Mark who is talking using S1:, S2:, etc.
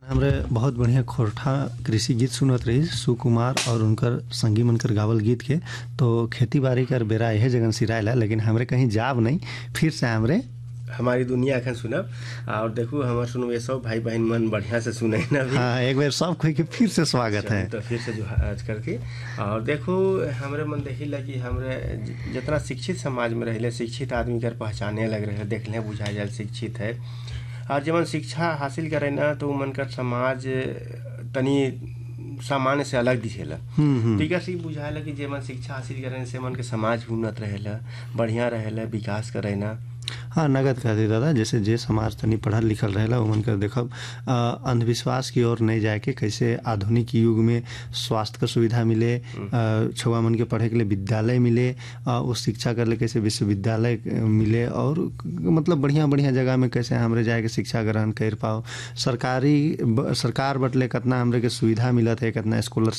S1: हमरे बहुत बढ़िया खोरठा कृषि गीत सुनत रही सुकुमार और उनकर संगी मनकर गावल गीत के। तो खेती बाड़ी कर बेरा यह जगन सिरायला, लेकिन हमरे कहीं जाब नहीं, फिर से हमरे
S2: हमारी दुनिया अखन सुनब और देखू हमार सुनबे सब भाई बहन मन बढ़िया से सुने ना भी।
S1: हाँ, एक बार सब कोई के फिर से स्वागत है।
S2: तो फिर से जो आज करके और देखो हमरे मन देखी लगी हमरे जितना शिक्षित समाज में रहे शिक्षित आदमी कर पहचाने लग रहे देखने बुझाए जाए शिक्षित है। और जब शिक्षा हासिल करे ना तो मन कर समाज तनी सामान्य से अलग दिखेला। ठीक है, बुझाएला कि जे मन शिक्षा हासिल करे से मन के समाज उन्नत रहेला, बढ़िया रहेला, विकास करे ना।
S1: हाँ, नगद कहते दादा, जैसे जे समाज तनी पढ़ल लिखल रहेला उमन कर देखब अंधविश्वास की ओर नहीं जाए के कैसे आधुनिक युग में स्वास्थ्य का सुविधा मिले, छुआ मन के पढ़े के लिए विद्यालय मिले, उस शिक्षा कर ले कैसे विश्वविद्यालय मिले और मतलब बढ़िया बढ़िया जगह में कैसे हमरे जाए के शिक्षा ग्रहण कर पाओ। सरकार बटले कितना हमरे के सुविधा मिलत है, कितना स्कॉलरशिप